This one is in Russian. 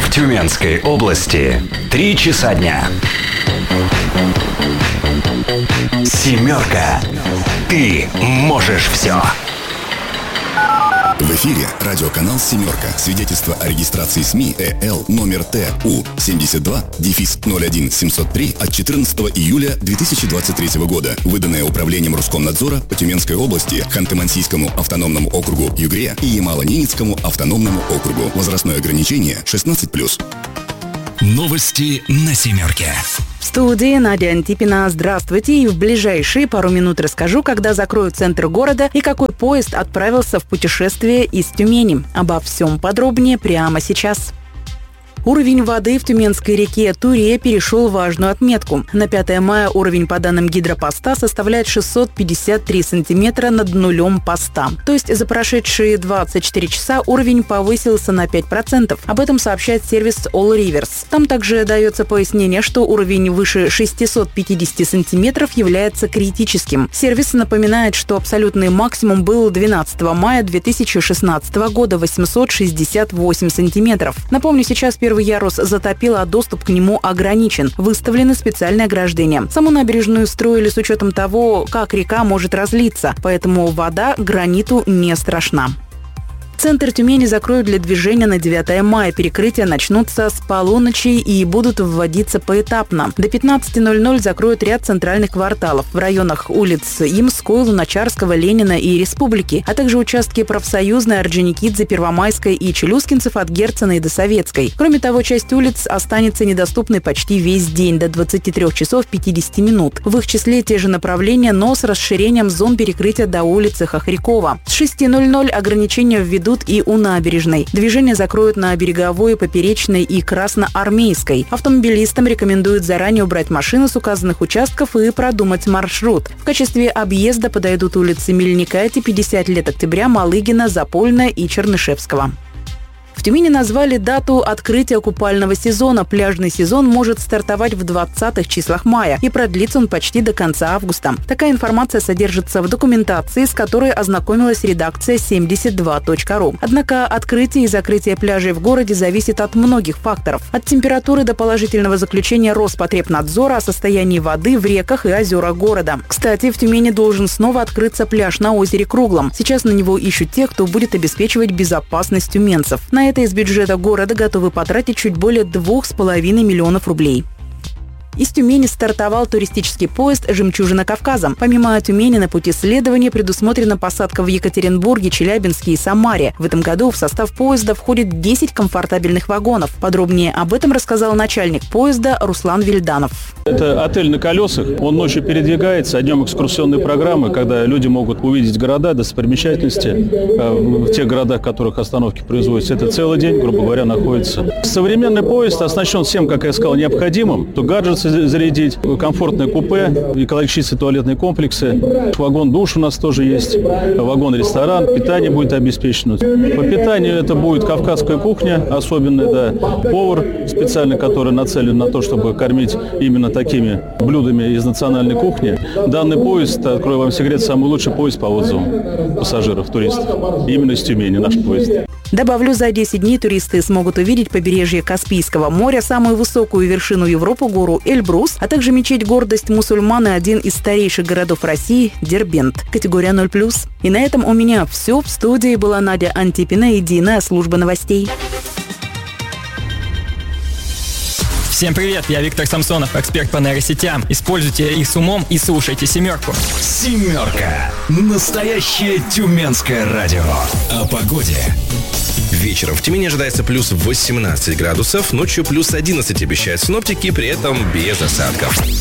В Тюменской области 3 часа дня. Семерка. Ты можешь все. В эфире радиоканал «Семерка». Свидетельство о регистрации СМИ ЭЛ номер ТУ 72-01-703 от 14 июля 2023 года, выданное Управлением Роскомнадзора по Тюменской области, Ханты-Мансийскому автономному округу Югре и Ямало-Ненецкому автономному округу. Возрастное ограничение 16+. Новости на «Семерке». В студии Надя Антипина. Здравствуйте. И в ближайшие пару минут расскажу, когда закроют центр города и какой поезд отправился в путешествие из Тюмени. Обо всем подробнее прямо сейчас. Уровень воды в Тюменской реке Туре перешел важную отметку. На 5 мая уровень, по данным гидропоста, составляет 653 сантиметра над нулем поста. То есть за прошедшие 24 часа уровень повысился на 5%. Об этом сообщает сервис All Rivers. Там также дается пояснение, что уровень выше 650 сантиметров является критическим. Сервис напоминает, что абсолютный максимум был 12 мая 2016 года – 868 сантиметров. Напомню, сейчас первый ярус затопил, а доступ к нему ограничен. Выставлены специальные ограждения. Саму набережную строили с учетом того, как река может разлиться, поэтому вода граниту не страшна. Центр Тюмени закроют для движения на 9 мая. Перекрытия начнутся с полуночи и будут вводиться поэтапно. До 15:00 закроют ряд центральных кварталов в районах улиц Имской, Луначарского, Ленина и Республики, а также участки Профсоюзной, Орджоникидзе, Первомайской и Челюскинцев от Герцена и до Советской. Кроме того, часть улиц останется недоступной почти весь день до 23 часов 50 минут. В их числе те же направления, но с расширением зон перекрытия до улицы Хохрякова. С 6:00 ограничения введут и у набережной. Движение закроют на Береговой, Поперечной и Красноармейской. Автомобилистам рекомендуют заранее убрать машины с указанных участков и продумать маршрут. В качестве объезда подойдут улицы Мельникайте, 50 лет октября, Малыгина, Запольная и Чернышевского. В Тюмени назвали дату открытия купального сезона. Пляжный сезон может стартовать в 20-х числах мая и продлится он почти до конца августа. Такая информация содержится в документации, с которой ознакомилась редакция 72.ru. Однако открытие и закрытие пляжей в городе зависит от многих факторов. От температуры до положительного заключения Роспотребнадзора о состоянии воды в реках и озерах города. Кстати, в Тюмени должен снова открыться пляж на озере Круглом. Сейчас на него ищут тех, кто будет обеспечивать безопасность тюменцев. На это из бюджета города готовы потратить чуть более 2,5 миллионов рублей. Из Тюмени стартовал туристический поезд «Жемчужина Кавказа». Помимо Тюмени на пути следования предусмотрена посадка в Екатеринбурге, Челябинске и Самаре. В этом году в состав поезда входит 10 комфортабельных вагонов. Подробнее об этом рассказал начальник поезда Руслан Вильданов. Это отель на колесах. Он ночью передвигается, днем экскурсионные программы, когда люди могут увидеть города, достопримечательности в тех городах, в которых остановки производятся. Это целый день, грубо говоря, находится. Современный поезд оснащен всем, как я сказал, необходимым. То гаджеты зарядить, комфортное купе, экологические туалетные комплексы, вагон-душ у нас тоже есть, вагон-ресторан, питание будет обеспечено. По питанию это будет кавказская кухня, особенная, да, повар специальный, который нацелен на то, чтобы кормить именно такими блюдами из национальной кухни. Данный поезд, открою вам секрет, самый лучший поезд по отзывам пассажиров, туристов. Именно из Тюмени наш поезд. Добавлю, за 10 дней туристы смогут увидеть побережье Каспийского моря, самую высокую вершину Европы, гору Эльбрус, а также мечеть «Гордость мусульман» и один из старейших городов России – Дербент, категория 0+. И на этом у меня все. В студии была Надя Антипина, единая служба новостей. Всем привет, я Виктор Самсонов, эксперт по нейросетям. Используйте их с умом и слушайте «Семерку». «Семерка» – настоящее тюменское радио. О погоде. Вечером в Тюмени ожидается плюс 18 градусов, ночью плюс 11 обещают синоптики, при этом без осадков.